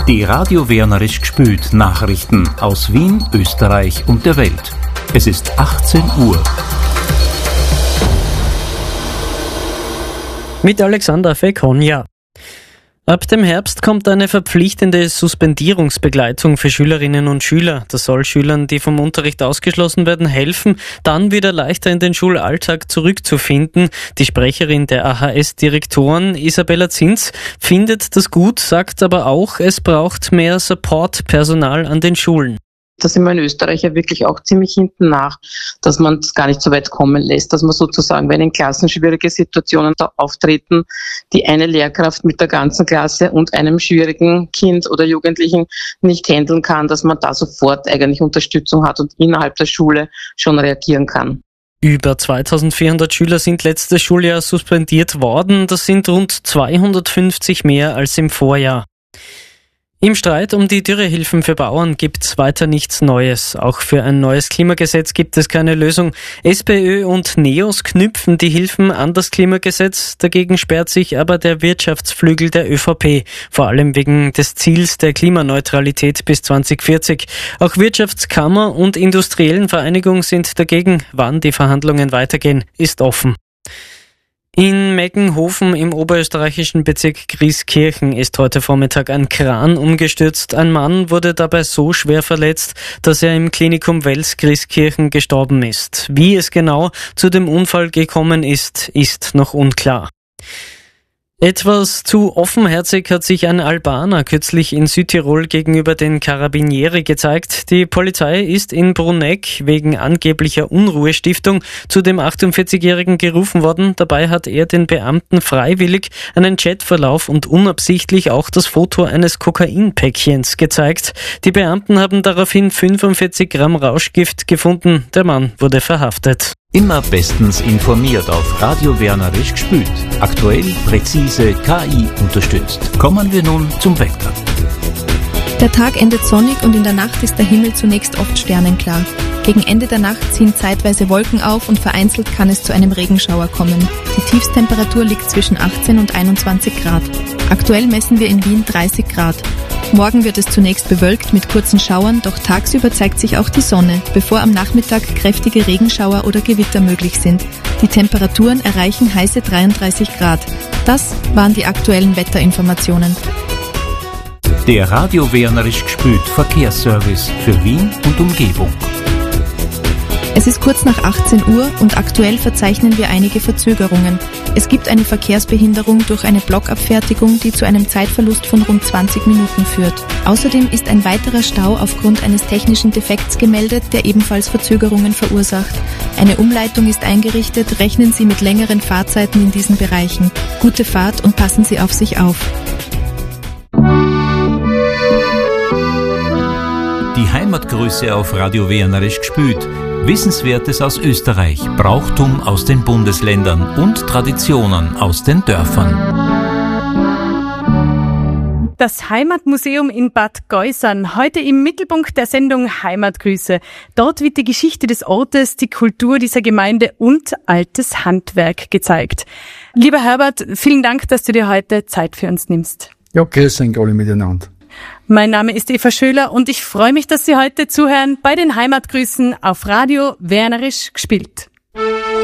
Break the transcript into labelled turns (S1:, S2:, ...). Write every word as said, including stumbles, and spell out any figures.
S1: Die Radio Wernerisch gspült Nachrichten aus Wien, Österreich und der Welt. Es ist achtzehn Uhr.
S2: Mit Alexander Fekonja. Ab dem Herbst kommt eine verpflichtende Suspendierungsbegleitung für Schülerinnen und Schüler. Das soll Schülern, die vom Unterricht ausgeschlossen werden, helfen, dann wieder leichter in den Schulalltag zurückzufinden. Die Sprecherin der A H S-Direktoren, Isabella Zins, findet das gut, sagt aber auch, es braucht mehr Support-Personal an den Schulen.
S3: Da sind wir in Österreich ja wirklich auch ziemlich hinten nach, dass man es gar nicht so weit kommen lässt, dass man sozusagen, wenn in Klassen schwierige Situationen da auftreten, die eine Lehrkraft mit der ganzen Klasse und einem schwierigen Kind oder Jugendlichen nicht handeln kann, dass man da sofort eigentlich Unterstützung hat und innerhalb der Schule schon reagieren kann.
S2: Über zweitausendvierhundert Schüler sind letztes Schuljahr suspendiert worden. Das sind rund zweihundertfünfzig mehr als im Vorjahr. Im Streit um die Dürrehilfen für Bauern gibt's weiter nichts Neues. Auch für ein neues Klimagesetz gibt es keine Lösung. SPÖ und NEOS knüpfen die Hilfen an das Klimagesetz. Dagegen sperrt sich aber der Wirtschaftsflügel der ÖVP, vor allem wegen des Ziels der Klimaneutralität bis zweitausendvierzig. Auch Wirtschaftskammer und Industriellen Vereinigung sind dagegen. Wann die Verhandlungen weitergehen, ist offen. In Meggenhofen im oberösterreichischen Bezirk Grieskirchen ist heute Vormittag ein Kran umgestürzt. Ein Mann wurde dabei so schwer verletzt, dass er im Klinikum Wels Grieskirchen gestorben ist. Wie es genau zu dem Unfall gekommen ist, ist noch unklar. Etwas zu offenherzig hat sich ein Albaner kürzlich in Südtirol gegenüber den Carabinieri gezeigt. Die Polizei ist in Bruneck wegen angeblicher Unruhestiftung zu dem achtundvierzigjährigen gerufen worden. Dabei hat er den Beamten freiwillig einen Chatverlauf und unabsichtlich auch das Foto eines Kokainpäckchens gezeigt. Die Beamten haben daraufhin fünfundvierzig Gramm Rauschgift gefunden. Der Mann wurde verhaftet.
S1: Immer bestens informiert auf Radio Wernerisch gspült. Aktuell, präzise, K I unterstützt. Kommen wir nun zum Wetter.
S4: Der Tag endet sonnig und in der Nacht ist der Himmel zunächst oft sternenklar. Gegen Ende der Nacht ziehen zeitweise Wolken auf und vereinzelt kann es zu einem Regenschauer kommen. Die Tiefstemperatur liegt zwischen achtzehn und einundzwanzig Grad. Aktuell messen wir in Wien dreißig Grad. Morgen wird es zunächst bewölkt mit kurzen Schauern, doch tagsüber zeigt sich auch die Sonne, bevor am Nachmittag kräftige Regenschauer oder Gewitter möglich sind. Die Temperaturen erreichen heiße dreiunddreißig Grad. Das waren die aktuellen Wetterinformationen.
S1: Der Radio Wernerisch gspült Verkehrsservice für Wien und Umgebung.
S4: Es ist kurz nach achtzehn Uhr und aktuell verzeichnen wir einige Verzögerungen. Es gibt eine Verkehrsbehinderung durch eine Blockabfertigung, die zu einem Zeitverlust von rund zwanzig Minuten führt. Außerdem ist ein weiterer Stau aufgrund eines technischen Defekts gemeldet, der ebenfalls Verzögerungen verursacht. Eine Umleitung ist eingerichtet, rechnen Sie mit längeren Fahrzeiten in diesen Bereichen. Gute Fahrt und passen Sie auf sich auf.
S1: Die Heimatgrüße auf Radio Wernerisch gspült. Wissenswertes aus Österreich, Brauchtum aus den Bundesländern und Traditionen aus den Dörfern.
S5: Das Heimatmuseum in Bad Geusern, heute im Mittelpunkt der Sendung Heimatgrüße. Dort wird die Geschichte des Ortes, die Kultur dieser Gemeinde und altes Handwerk gezeigt. Lieber Herbert, vielen Dank, dass du dir heute Zeit für uns nimmst.
S6: Ja, grüß euch alle miteinander.
S5: Mein Name ist Eva Schöler und ich freue mich, dass Sie heute zuhören bei den Heimatgrüßen auf Radio Wernerisch gspült.